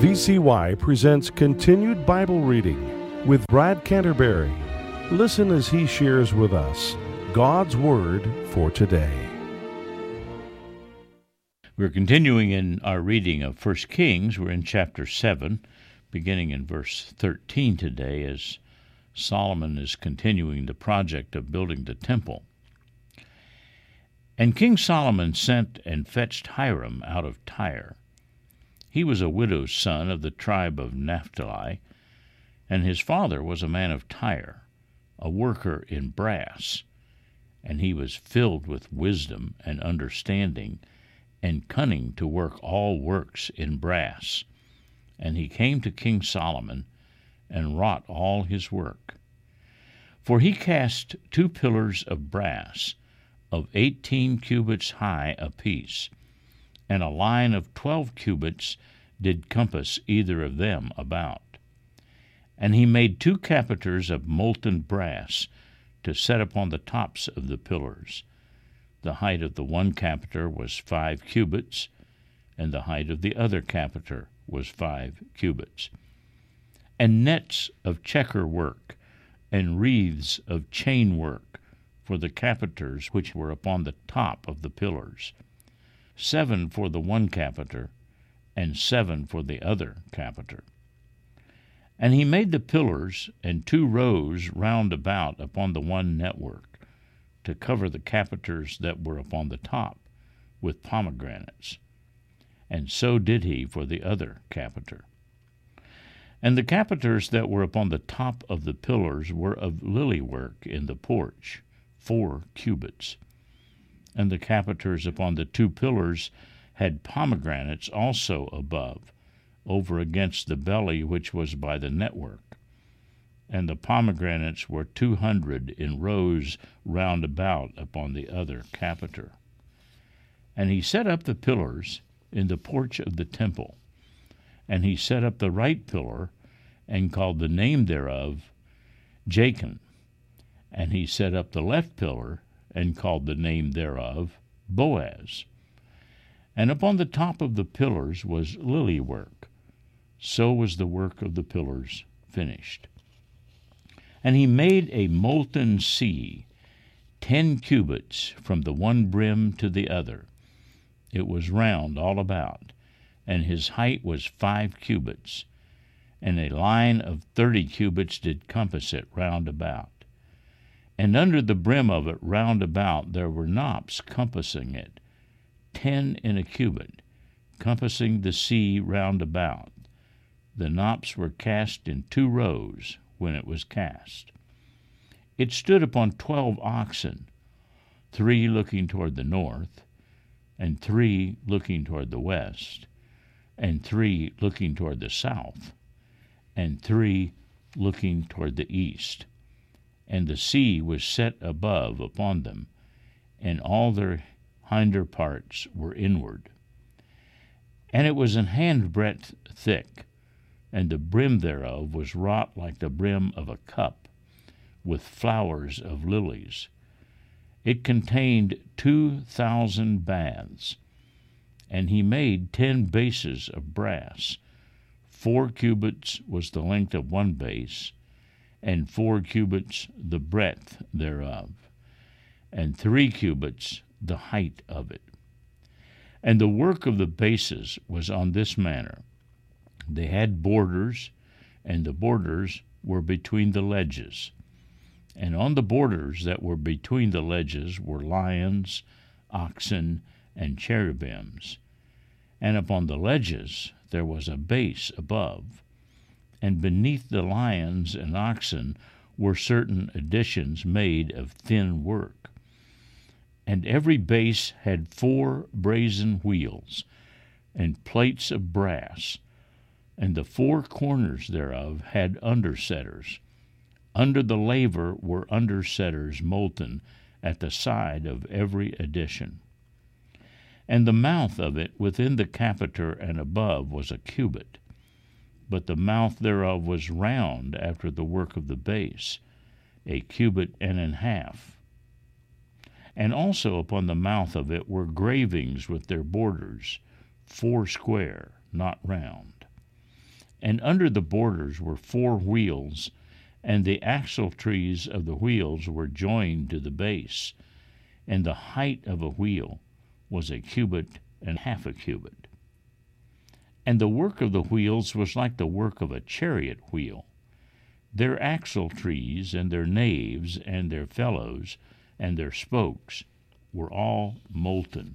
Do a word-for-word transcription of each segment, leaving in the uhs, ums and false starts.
V C Y presents Continued Bible Reading with Brad Canterbury. Listen as he shares with us God's Word for today. We're continuing in our reading of First Kings. We're in chapter seven, beginning in verse thirteen today, as Solomon is continuing the project of building the temple. And King Solomon sent and fetched Hiram out of Tyre. He was a widow's son of the tribe of Naphtali, and his father was a man of Tyre, a worker in brass, and he was filled with wisdom and understanding, and cunning to work all works in brass. And he came to King Solomon, and wrought all his work. For he cast two pillars of brass, of eighteen cubits high apiece, and a line of twelve cubits did compass either of them about. And he made two capiters of molten brass to set upon the tops of the pillars. The height of the one capiter was five cubits, and the height of the other capiter was five cubits. And nets of checker work, and wreaths of chain work for the capiters which were upon the top of the pillars, seven for the one capiter, and seven for the other capiter. And he made the pillars and two rows round about upon the one network, to cover the capiters that were upon the top with pomegranates. And so did he for the other capiter. And the capiters that were upon the top of the pillars were of lily work in the porch, four cubits. And the capiters upon the two pillars had pomegranates also above, over against the belly which was by the network. And the pomegranates were two hundred in rows round about upon the other capiter. And he set up the pillars in the porch of the temple. And he set up the right pillar, and called the name thereof Jachin. And he set up the left pillar, and called the name thereof Boaz. And upon the top of the pillars was lily work. So was the work of the pillars finished. And he made a molten sea, ten cubits from the one brim to the other. It was round all about, and his height was five cubits, and a line of thirty cubits did compass it round about. And under the brim of it round about there were knops compassing it, ten in a cubit, compassing the sea round about. The knops were cast in two rows when it was cast. It stood upon twelve oxen, three looking toward the north, and three looking toward the west, and three looking toward the south, and three looking toward the east. And the sea was set above upon them, and all their hinder parts were inward. And it was an handbreadth thick, and the brim thereof was wrought like the brim of a cup, with flowers of lilies. It contained two thousand baths. And he made ten bases of brass. Four cubits was the length of one base, and four cubits the breadth thereof, and three cubits the height of it. And the work of the bases was on this manner. They had borders, and the borders were between the ledges. And on the borders that were between the ledges were lions, oxen, and cherubims. And upon the ledges there was a base above. And beneath the lions and oxen were certain additions made of thin work. And every base had four brazen wheels, and plates of brass, and the four corners thereof had undersetters. Under the laver were undersetters molten at the side of every addition. And the mouth of it within the capiter and above was a cubit, but the mouth thereof was round after the work of the base, a cubit and an half. And also upon the mouth of it were gravings with their borders, four square, not round. And under the borders were four wheels, and the axletrees of the wheels were joined to the base, and the height of a wheel was a cubit and half a cubit. And the work of the wheels was like the work of a chariot wheel. Their axletrees and their naves and their felloes and their spokes were all molten.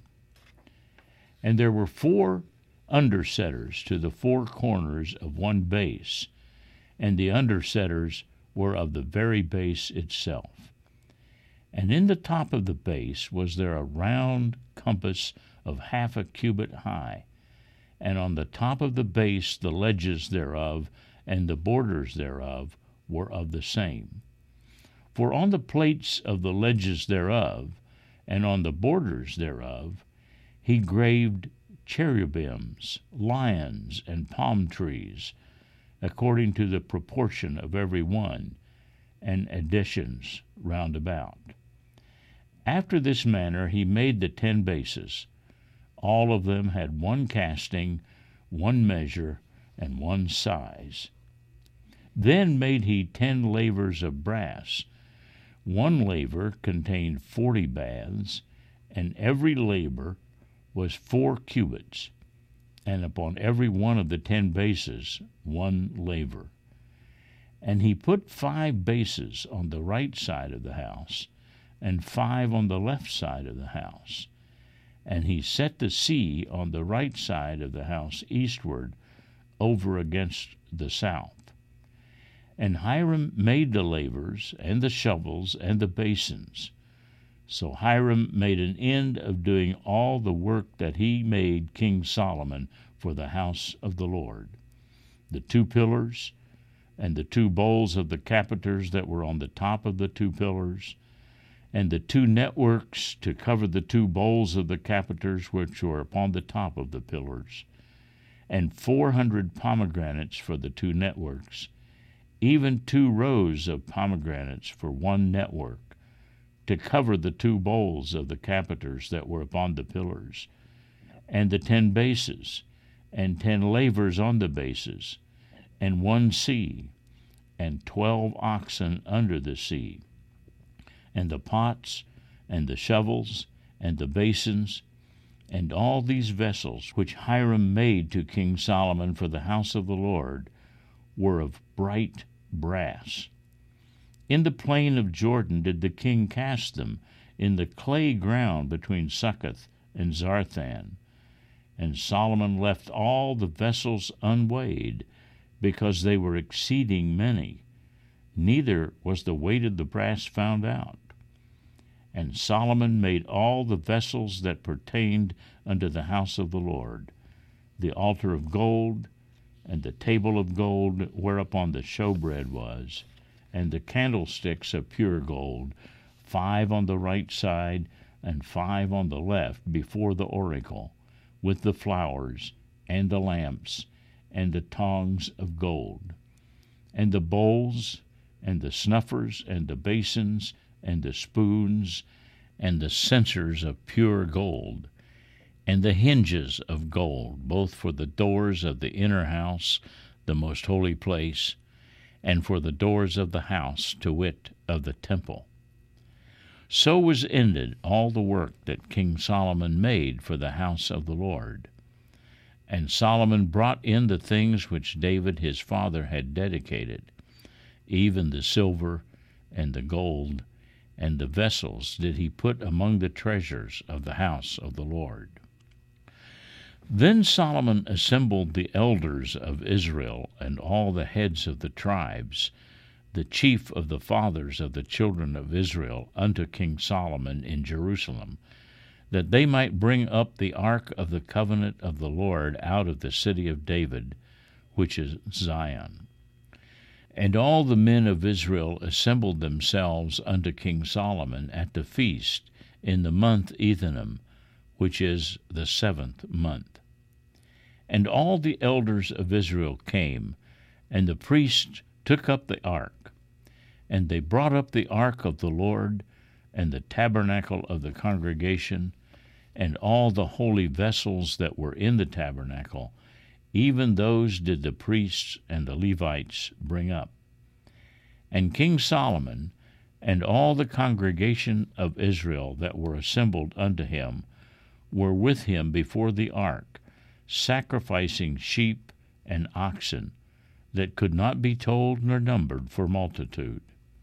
And there were four undersetters to the four corners of one base, and the undersetters were of the very base itself. And in the top of the base was there a round compass of half a cubit high, and on the top of the base the ledges thereof and the borders thereof were of the same. For on the plates of the ledges thereof, and on the borders thereof, he graved cherubims, lions, and palm trees, according to the proportion of every one, and additions round about. After this manner he made the ten bases. All of them had one casting, one measure, and one size. Then made he ten lavers of brass. One laver contained forty baths, and every laver was four cubits, and upon every one of the ten bases one laver. And he put five bases on the right side of the house, and five on the left side of the house. And he set the sea on the right side of the house eastward, over against the south. And Hiram made the lavers, and the shovels, and the basins. So Hiram made an end of doing all the work that he made King Solomon for the house of the Lord. The two pillars, and the two bowls of the capiters that were on the top of the two pillars, and the two networks to cover the two bowls of the capiters which were upon the top of the pillars, and four hundred pomegranates for the two networks, even two rows of pomegranates for one network, to cover the two bowls of the capiters that were upon the pillars, and the ten bases, and ten lavers on the bases, and one sea, and twelve oxen under the sea, and the pots, and the shovels, and the basins, and all these vessels which Hiram made to King Solomon for the house of the Lord were of bright brass. In the plain of Jordan did the king cast them, in the clay ground between Succoth and Zarthan. And Solomon left all the vessels unweighed, because they were exceeding many, neither was the weight of the brass found out. And Solomon made all the vessels that pertained unto the house of the Lord, the altar of gold, and the table of gold whereupon the showbread was, and the candlesticks of pure gold, five on the right side and five on the left before the oracle, with the flowers, and the lamps, and the tongs of gold, and the bowls, and the snuffers, and the basins, and the spoons, and the censers of pure gold, and the hinges of gold, both for the doors of the inner house, the most holy place, and for the doors of the house, to wit, of the temple. So was ended all the work that King Solomon made for the house of the Lord. And Solomon brought in the things which David his father had dedicated, even the silver and the gold, and the vessels did he put among the treasures of the house of the Lord. Then Solomon assembled the elders of Israel and all the heads of the tribes, the chief of the fathers of the children of Israel, unto King Solomon in Jerusalem, that they might bring up the ark of the covenant of the Lord out of the city of David, which is Zion. And all the men of Israel assembled themselves unto King Solomon at the feast in the month Ethanim, which is the seventh month. And all the elders of Israel came, and the priests took up the ark. And they brought up the ark of the Lord, and the tabernacle of the congregation, and all the holy vessels that were in the tabernacle, even those did the priests and the Levites bring up. And King Solomon and all the congregation of Israel that were assembled unto him were with him before the ark, sacrificing sheep and oxen that could not be told nor numbered for multitude.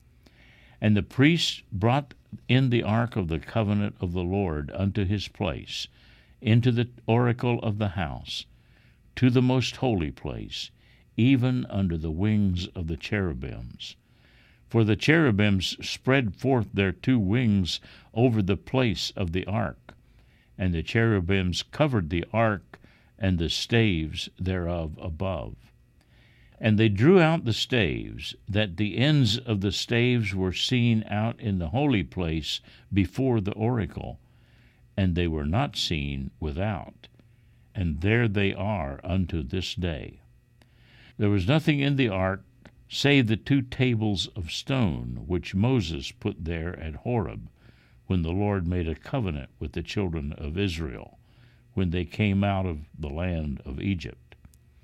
And the priests brought in the ark of the covenant of the Lord unto his place, into the oracle of the house, to the most holy place, even under the wings of the cherubims. For the cherubims spread forth their two wings over the place of the ark, and the cherubims covered the ark and the staves thereof above. And they drew out the staves, that the ends of the staves were seen out in the holy place before the oracle, and they were not seen without. And there they are unto this day. There was nothing in the ark save the two tables of stone which Moses put there at Horeb, when the Lord made a covenant with the children of Israel, when they came out of the land of Egypt.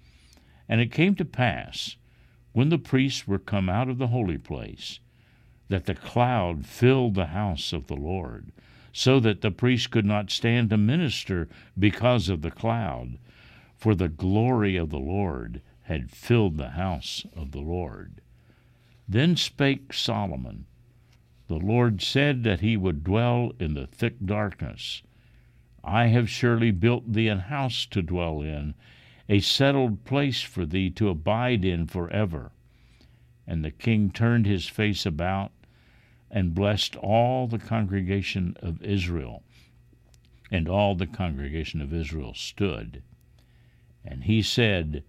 And it came to pass, when the priests were come out of the holy place, that the cloud filled the house of the Lord, so that the priests could not stand to minister because of the cloud, for the glory of the Lord had filled the house of the Lord. Then spake Solomon, The Lord said that he would dwell in the thick darkness. I have surely built thee an house to dwell in, a settled place for thee to abide in forever. And the king turned his face about, and blessed all the congregation of Israel. And all the congregation of Israel stood. And he said,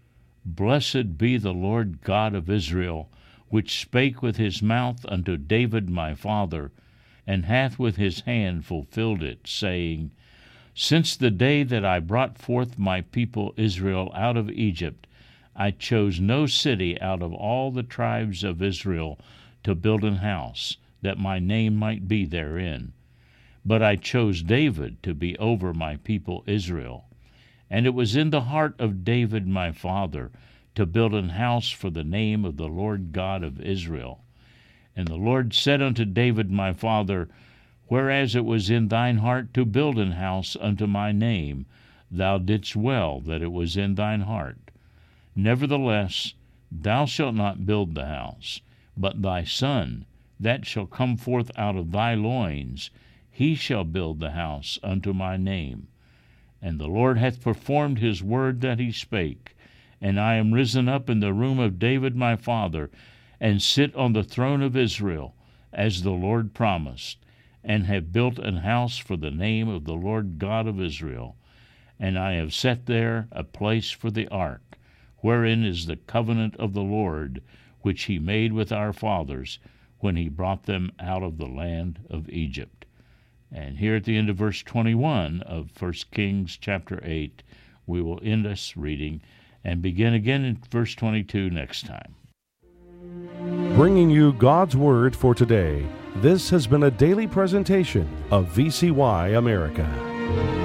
Blessed be the Lord God of Israel, which spake with his mouth unto David my father, and hath with his hand fulfilled it, saying, Since the day that I brought forth my people Israel out of Egypt, I chose no city out of all the tribes of Israel to build an house, that my name might be therein. But I chose David to be over my people Israel. And it was in the heart of David my father to build an house for the name of the Lord God of Israel. And the Lord said unto David my father, Whereas it was in thine heart to build an house unto my name, thou didst well that it was in thine heart. Nevertheless, thou shalt not build the house, but thy son, that shall come forth out of thy loins, he shall build the house unto my name. And the Lord hath performed his word that he spake, and I am risen up in the room of David my father, and sit on the throne of Israel, as the Lord promised, and have built an house for the name of the Lord God of Israel. And I have set there a place for the ark, wherein is the covenant of the Lord, which he made with our fathers, when he brought them out of the land of Egypt. And here at the end of verse twenty-one of First Kings chapter eight, we will end this reading and begin again in verse twenty-two next time. Bringing you God's Word for today, this has been a daily presentation of V C Y America.